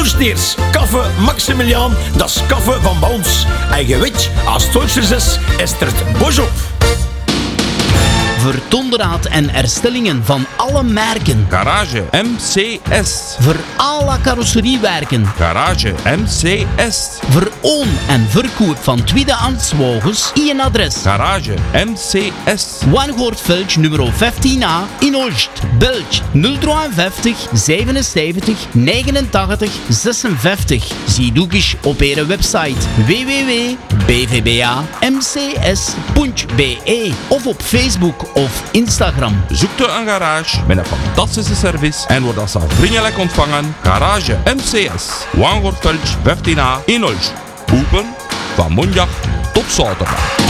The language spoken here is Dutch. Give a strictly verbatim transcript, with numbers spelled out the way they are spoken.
Voorsteers, kaffe Maximiliaan, dat is kaffe van bij ons. En je weet, als het Duitsers is, is er het bos op. Voor onderhoud en herstellingen van alle merken. Garage M C S. Voor alle carrosseriewerken. Garage M C S. Voor oon- en verkoop van tweedehands wagens. Eén adres. Garage M C S. Wangoortveld nummer vijftien A in Olst. Belg nul vijfenvijftig zevenenzeventig negenentachtig zesenvijftig. Zie ook eens op onze website w w w punt b v b a m c s punt b e of op Facebook of Instagram. Zoekt u een garage met een fantastische service en wordt als vriendelijk ontvangen. Garage M C S. Wangoortveld vijftien A in Olst. Open van maandag tot zaterdag.